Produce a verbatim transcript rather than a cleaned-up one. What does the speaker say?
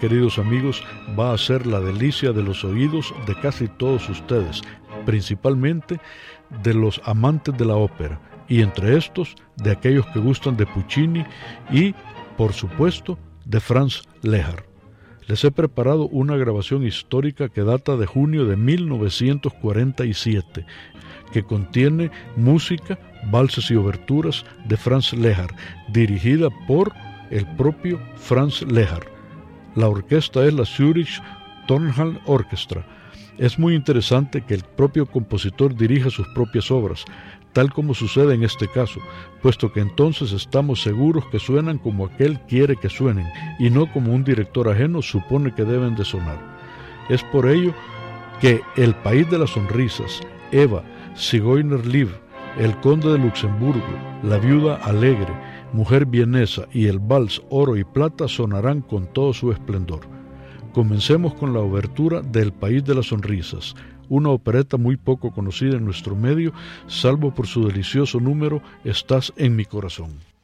queridos amigos, va a ser la delicia de los oídos de casi todos ustedes, principalmente de los amantes de la ópera, y entre estos, de aquellos que gustan de Puccini y, por supuesto, de Franz Lehár. Les he preparado una grabación histórica que data de junio de mil novecientos cuarenta y siete, que contiene música, valses y oberturas de Franz Lehár, dirigida por el propio Franz Lehár. La orquesta es la Zürich Tonhall Orchestra. Es muy interesante que el propio compositor dirija sus propias obras, tal como sucede en este caso, puesto que entonces estamos seguros que suenan como aquel quiere que suenen, y no como un director ajeno supone que deben de sonar. Es por ello que El País de las Sonrisas, Eva, Zigeuner Liv, El Conde de Luxemburgo, La Viuda Alegre, Mujer Vienesa y el Vals Oro y Plata sonarán con todo su esplendor. Comencemos con la obertura de El País de las Sonrisas, una opereta muy poco conocida en nuestro medio, salvo por su delicioso número Estás en mi corazón.